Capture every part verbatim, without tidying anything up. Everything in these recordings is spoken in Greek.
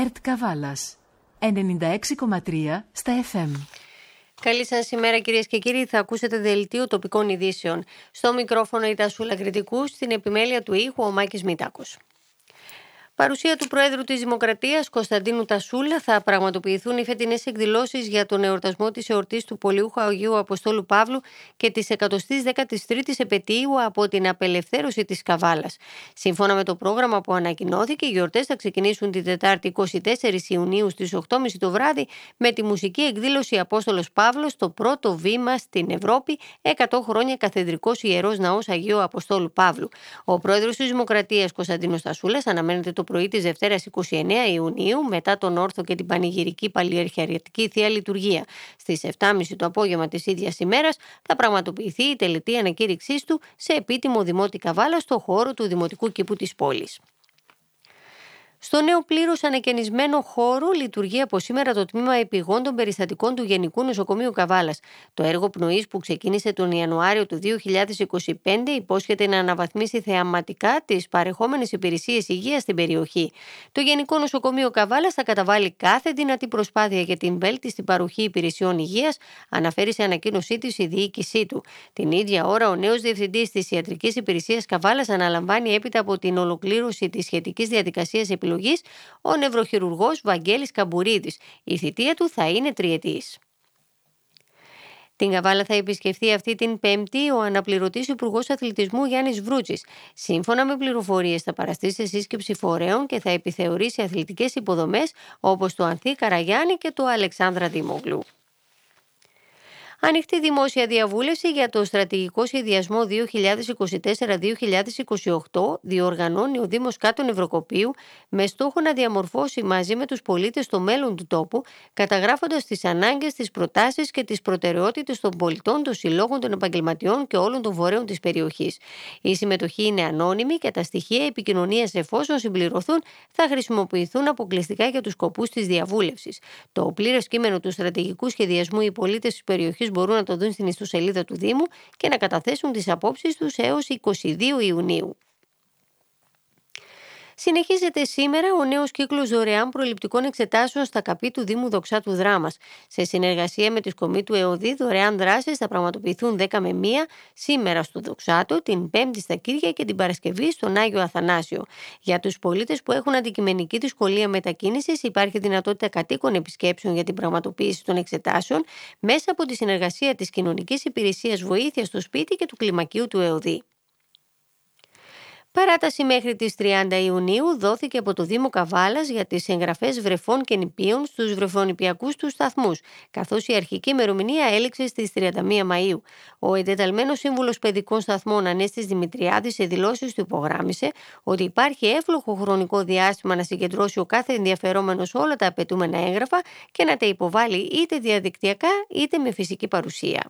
ΕΡΤ Καβάλας, ενενήντα έξι κόμμα τρία στα εφ εμ. Καλή σας ημέρα κυρίες και κύριοι, θα ακούσετε δελτίο τοπικών ειδήσεων. Στο μικρόφωνο η Τασούλα Κρητικού, στην επιμέλεια του ήχου ο Μάκης Μητάκος. Παρουσία του Προέδρου της Δημοκρατίας Κωνσταντίνου Τασούλα θα πραγματοποιηθούν οι φετινές εκδηλώσεις για τον εορτασμό της εορτής του Πολιούχου Αγίου Αποστόλου Παύλου και της εκατοστής δέκατης τρίτης επετείου από την απελευθέρωση της Καβάλας. Σύμφωνα με το πρόγραμμα που ανακοινώθηκε, οι γιορτές θα ξεκινήσουν την Τετάρτη εικοστή τέταρτη Ιουνίου στις οκτώ και μισή το βράδυ με τη μουσική εκδήλωση Απόστολος Παύλος, το πρώτο βήμα στην Ευρώπη, εκατό χρόνια Καθεδρικός Ιερός Ναός Αγίου Αποστόλου Παύλου. Ο Πρόεδρος της Δημοκρατίας Κωνσταντίνος Τασούλας αναμένεται το πρωί της Δευτέρας εικοστή ενάτη Ιουνίου, μετά τον όρθο και την πανηγυρική παλιαρχιατική Θεία Λειτουργία. Στις επτά και μισή το απόγευμα της ίδιας ημέρας θα πραγματοποιηθεί η τελετή ανακήρυξής του σε επίτιμο Δημότη Καβάλα στο χώρο του Δημοτικού Κήπου της πόλης. Στο νέο πλήρως ανακαινισμένο χώρο λειτουργεί από σήμερα το τμήμα επιγόντων περιστατικών του Γενικού Νοσοκομείου Καβάλας. Το έργο πνοής που ξεκίνησε τον Ιανουάριο του δύο χιλιάδες είκοσι πέντε υπόσχεται να αναβαθμίσει θεαματικά τις παρεχόμενες υπηρεσίες υγείας στην περιοχή. Το Γενικό Νοσοκομείο Καβάλας θα καταβάλει κάθε δυνατή προσπάθεια για την βέλτιστη παροχή υπηρεσιών υγείας, αναφέρει σε ανακοίνωσή της η διοίκησή του. Την ίδια ώρα, ο νέος διευθυντής της Ιατρικής Υπηρεσίας Καβάλας αναλαμβάνει έπειτα από την ολοκλήρωση της σχετικής διαδικασίας επιλογής ο νευροχειρουργός Βαγγέλης Καμπουρίδης. Η θητεία του θα είναι τριετής. Την Καβάλα θα επισκεφθεί αυτή την Πέμπτη ο αναπληρωτής Υπουργός Αθλητισμού Γιάννης Βρούτσης. Σύμφωνα με πληροφορίες, θα παραστεί σε σύσκεψη φορέων και θα επιθεωρήσει αθλητικές υποδομές όπως το Ανθή Καραγιάννη και το Αλεξάνδρα Δημόγλου. Ανοιχτή δημόσια διαβούλευση για το στρατηγικό σχεδιασμό δύο χιλιάδες είκοσι τέσσερα δύο χιλιάδες είκοσι οκτώ διοργανώνει ο Δήμος Κάτων Ευρωκοπείου με στόχο να διαμορφώσει μαζί με τους πολίτες το μέλλον του τόπου, καταγράφοντας τις ανάγκες, τις προτάσεις και τις προτεραιότητες των πολιτών, των συλλόγων, των επαγγελματιών και όλων των φορέων της περιοχής. Η συμμετοχή είναι ανώνυμη και τα στοιχεία επικοινωνίας, εφόσον συμπληρωθούν, θα χρησιμοποιηθούν αποκλειστικά για τους σκοπούς της διαβούλευσης. Το πλήρες κείμενο του στρατηγικού σχεδιασμού οι πολίτες της περιοχής μπορούν να το δουν στην ιστοσελίδα του Δήμου και να καταθέσουν τις απόψεις τους έως εικοστή δεύτερη Ιουνίου. Συνεχίζεται σήμερα ο νέος κύκλος δωρεάν προληπτικών εξετάσεων στα ΚΑΠΗ του Δήμου Δοξάτου Δράμας. Σε συνεργασία με τη Σκομμή του ΕΟΔΗ, δωρεάν δράσεις θα πραγματοποιηθούν δέκα με μία σήμερα στο Δοξάτο, την Πέμπτη στα Κύρια και την Παρασκευή στον Άγιο Αθανάσιο. Για τους πολίτες που έχουν αντικειμενική δυσκολία μετακίνησης, υπάρχει δυνατότητα κατοίκων επισκέψεων για την πραγματοποίηση των εξετάσεων μέσα από τη συνεργασία της Κοινωνικής Υπηρεσίας Βοήθειας στο Σπίτι και του Κλιμακίου του ΕΟΔΗ. Παράταση μέχρι τις τριάντα Ιουνίου δόθηκε από το Δήμο Καβάλας για τις εγγραφές βρεφών και νηπίων στους βρεφονηπιακούς τους σταθμούς, καθώς η αρχική ημερομηνία έληξε στις τριάντα μία Μαΐου. Ο εντεταλμένος σύμβουλος παιδικών σταθμών Ανέστης Δημητριάδης σε δηλώσεις του υπογράμμισε ότι υπάρχει εύλογο χρονικό διάστημα να συγκεντρώσει ο κάθε ενδιαφερόμενος όλα τα απαιτούμενα έγγραφα και να τα υποβάλει είτε διαδικτυακά είτε με φυσική παρουσία.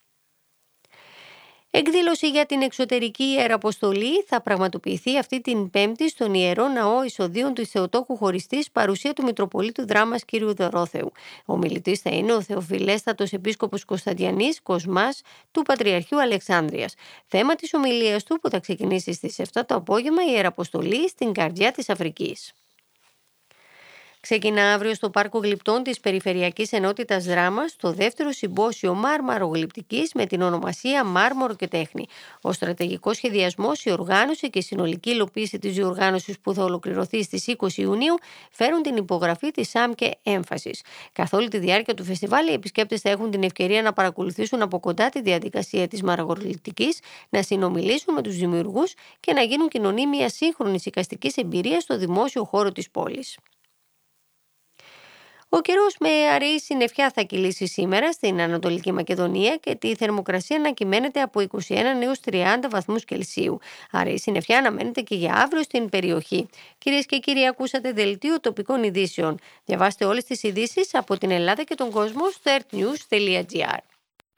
Εκδήλωση για την εξωτερική ιεραποστολή θα πραγματοποιηθεί αυτή την Πέμπτη στον Ιερό Ναό Εισοδίων του Θεοτόκου Χωριστής, παρουσία του Μητροπολίτου Δράμας κ. Δωρόθεου. Ο μιλητής θα είναι ο Θεοφιλέστατος Επίσκοπος Κωνσταντιανής Κοσμάς του Πατριαρχείου Αλεξάνδρειας. Θέμα της ομιλίας του, που θα ξεκινήσει στις επτά το απόγευμα, η ιεραποστολή στην καρδιά της Αφρικής. Ξεκινά αύριο στο Πάρκο Γλυπτών της Περιφερειακής Ενότητας Δράμας το δεύτερο συμπόσιο μάρμαρο-γλυπτικής με την ονομασία Μάρμαρο και Τέχνη. Ο στρατηγικός σχεδιασμός, η οργάνωση και η συνολική υλοποίηση της διοργάνωσης που θα ολοκληρωθεί στις είκοσι Ιουνίου φέρουν την υπογραφή της ΣΑΜΚΕ έμφασης. Καθ' όλη τη διάρκεια του φεστιβάλ, οι επισκέπτες θα έχουν την ευκαιρία να παρακολουθήσουν από κοντά τη διαδικασία της μαρμαρογλυπτικής, να συνομιλήσουν με τους δημιουργούς και να γίνουν κοινωνοί μιας σύγχρονης εικαστικής εμπειρίας στο δημόσιο χώρο της πόλης. Ο καιρός με αραιή συννεφιά θα κυλήσει σήμερα στην Ανατολική Μακεδονία και τη θερμοκρασία να κυμαίνεται από είκοσι ένα έως τριάντα βαθμούς Κελσίου. Αραιή συννεφιά αναμένεται και για αύριο στην περιοχή. Κυρίες και κύριοι, ακούσατε δελτίο τοπικών ειδήσεων. Διαβάστε όλες τις ειδήσεις από την Ελλάδα και τον κόσμο στο ερτ νιους τελεία τζι άρ.